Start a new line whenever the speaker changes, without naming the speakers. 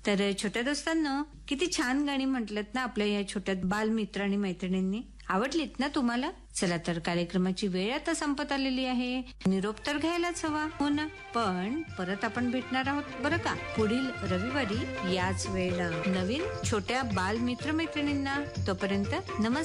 तर छोट्या दोस्तांनो, किती छान गाणी म्हटलत ना आपल्या या छोट्या बालमित्र आणि मैत्रिणींनी. आवडलीत ना तुम्हाला? चला तर कार्यक्रमाची वेळ आता संपत आलेली आहे. निरोप तर घ्यायलाच हवा, हो ना? पण परत आपण भेटणार आहोत बरं का, पुढील रविवारी याच वेळेला नवीन छोट्या बालमित्र मैत्रिणींना. तोपर्यंत नमस्कार.